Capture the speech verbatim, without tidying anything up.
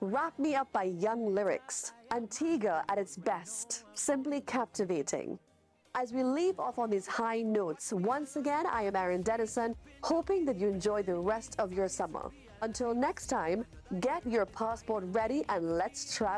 Wrap Me Up by Young Lyrics. Antigua at its best, simply captivating. As we leave off on these high notes, once again, I am Erin Dennison, hoping that you enjoy the rest of your summer. Until next time, get your passport ready and let's travel.